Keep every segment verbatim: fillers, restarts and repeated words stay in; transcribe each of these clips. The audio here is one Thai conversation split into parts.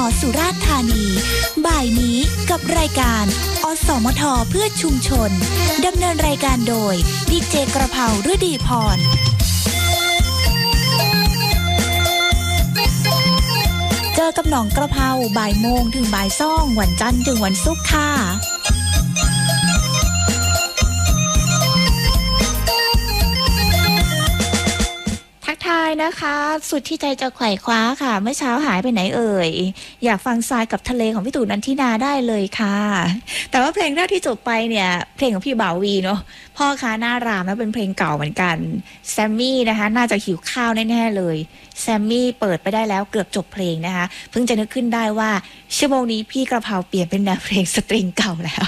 สุราษฎร์ธานีบ่ายนี้กับรายการอสมทเพื่อชุมชนดำเนินรายการโดยดีเจกระเพราฤดีพรเจอกับหนองกระเพราบ่ายโมงถึงบ่ายซ่องวันจันทร์ถึงวันศุกร์ค่ะทายนะคะสุดที่ใจจะไขว่คว้าค่ะเมื่อเช้าหายไปไหนเอ่ยอยากฟังทรายกับทะเลของพี่ตู่นันทินาได้เลยค่ะแต่ว่าเพลงแรกที่จบไปเนี่ยเพลงของพี่บ่าววีเนาะพ่อค้าหน้ารามแล้วเป็นเพลงเก่าเหมือนกันแซมมี่นะคะน่าจะหิวข้าวแน่ๆเลยแซมมี่เปิดไปได้แล้วเกือบจบเพลงนะคะเพิ่งจะนึกขึ้นได้ว่าชั่วโมงนี้พี่กระเพราเปลี่ยนเป็นแนวเพลงสตริงเก่าแล้ว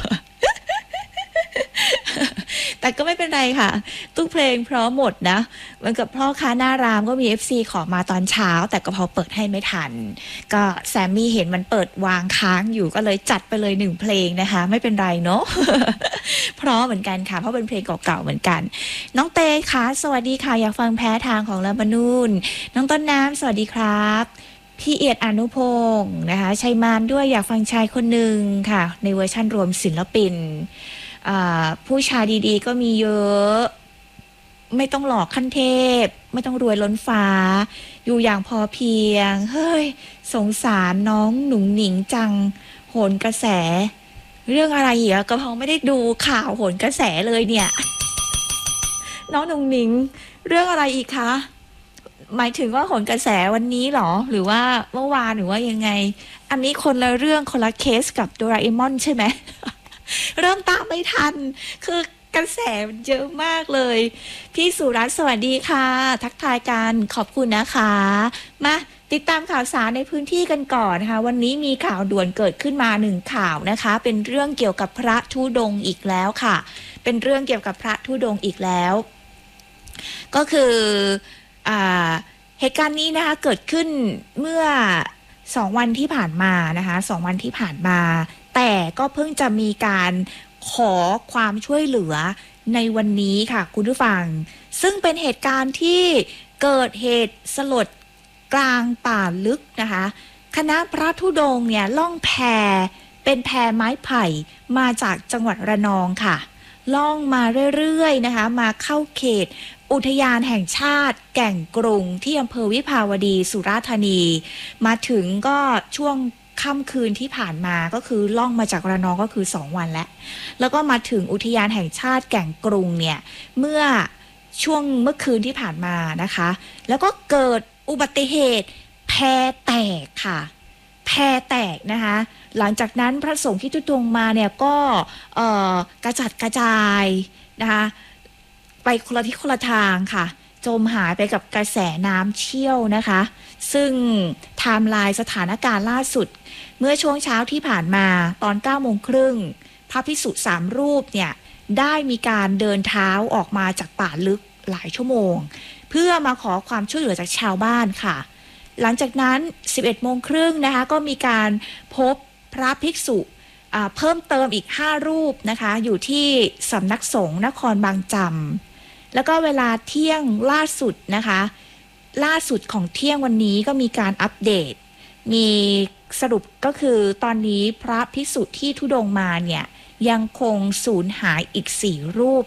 แต่ก็ไม่เป็นไรค่ะทุกเพลงเพราะหมดนะเหมือนกับพ่อค้าหน้ารามก็มี เอฟ ซี ขอมาตอนเช้าแต่ก็พอเปิดให้ไม่ทันก็แซมมี่เห็นมันเปิดวางค้างอยู่ก็เลยจัดไปเลยหนึ่งเพลงนะคะไม่เป็นไรเนาะ เพราะเหมือนกันค่ะเพราะเป็นเพลงเก่าๆเหมือนกันน้องเตค่ะสวัสดีค่ะอยากฟังแพ้ทางของลาบานูนน้องต้นน้ำสวัสดีครับพี่เอียดอนุพงศ์นะคะชัยมานด้วยอยากฟังชายคนหนึ่งค่ะในเวอร์ชั่นรวมศิลปินผู้ชายดีๆก็มีเยอะไม่ต้องหลอกขั้นเทพไม่ต้องรวยล้นฟ้าอยู่อย่างพอเพียงเฮ้ยสงสารน้องหนุ่งหนิงจังโหนกระแสเรื่องอะไรอีกอะกระเพราไม่ได้ดูข่าวโหนกระแสเลยเนี่ยน้องหนุ่งหนิงเรื่องอะไรอีกคะหมายถึงว่าโหนกระแสวันนี้หรอหรือว่าเมื่อวานหรือว่ายังไงอันนี้คนละเรื่องคนละเคสกับโดราเอมอนใช่ไหมเริ่มตามไม่ทันคือกระแสเยอะมากเลยพี่สุรัตน์สวัสดีค่ะทักทายกันขอบคุณนะคะมาติดตามข่าวสารในพื้นที่กันก่อนนะคะวันนี้มีข่าวด่วนเกิดขึ้นมาหนึ่งข่าวนะคะเป็นเรื่องเกี่ยวกับพระธุดงค์อีกแล้วค่ะเป็นเรื่องเกี่ยวกับพระธุดงค์อีกแล้วก็คืออ่าเหตุการณ์นี้นะคะเกิดขึ้นเมื่อสองวันที่ผ่านมานะคะสองวันที่ผ่านมาแต่ก็เพิ่งจะมีการขอความช่วยเหลือในวันนี้ค่ะคุณผู้ฟังซึ่งเป็นเหตุการณ์ที่เกิดเหตุสลดกลางป่าลึกนะคะคณะพระธุดงค์เนี่ยล่องแพเป็นแพไม้ไผ่มาจากจังหวัดระนองค่ะล่องมาเรื่อยๆนะคะมาเข้าเขตอุทยานแห่งชาติแก่งกรุงที่อำเภอวิภาวดีสุราษฎร์ธานีมาถึงก็ช่วงค่ำคืนที่ผ่านมาก็คือล่องมาจากระนองก็คือสองวันแล้วแล้วก็มาถึงอุทยานแห่งชาติแก่งกรุงเนี่ยเมื่อช่วงเมื่อคืนที่ผ่านมานะคะแล้วก็เกิดอุบัติเหตุแพแตกค่ะแพแตกนะคะหลังจากนั้นพระสงฆ์ที่ทุดงมาเนี่ยก็เอ่อกระจัดกระจายนะคะไปคนละทิศคนละทางค่ะจมหายไปกับกระแสน้ำเชี่ยวนะคะซึ่งไทม์ไลน์สถานการณ์ล่าสุดเมื่อช่วงเช้าที่ผ่านมาตอนเก้าโมงครึ่งพระภิกษุสามรูปเนี่ยได้มีการเดินเท้าออกมาจากป่าลึกหลายชั่วโมงเพื่อมาขอความช่วยเหลือจากชาวบ้านค่ะหลังจากนั้นสิบเอ็ดโมงครึ่งนะคะก็มีการพบพระภิกษุเพิ่มเติมอีกห้ารูปนะคะอยู่ที่สำนักสงฆ์นครบางจำแล้วก็เวลาเที่ยงล่าสุดนะคะล่าสุดของเที่ยงวันนี้ก็มีการอัปเดตมีสรุปก็คือตอนนี้พระภิกษุที่ธุดงค์มาเนี่ยยังคงสูญหายอีกสี่รูป